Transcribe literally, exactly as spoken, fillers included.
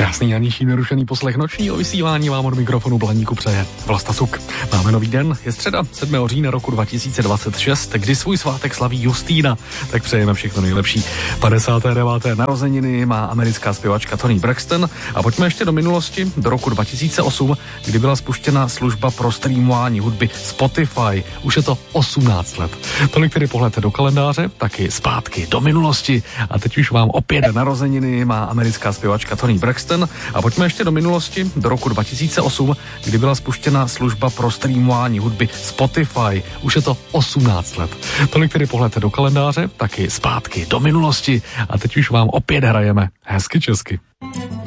Krásný a nižší nerušený poslech nočního vysílání vám od mikrofonu Blaníku přeje Vlasta Suk. Máme nový den, je středa sedmého října roku dva tisíce dvacet šest, kdy svůj svátek slaví Justýna, tak přejeme všechno nejlepší. padesáté deváté narozeniny má americká zpěvačka Toni Braxton a pojďme ještě do minulosti, do roku dva tisíce osm, kdy byla spuštěna služba pro streamování hudby Spotify. Už je to osmnáct let. Tolik tedy pohled do kalendáře, taky zpátky do minulosti a teď už vám opět narozeniny má americká zpěvačka Toni Braxton a pojďme ještě do minulosti, do roku dva tisíce osm, kdy byla spuštěna služba pro streamování hudby Spotify. Už je to osmnáct let. Tolik tedy pohled do kalendáře, taky zpátky do minulosti a teď už vám opět hrajeme hezky česky.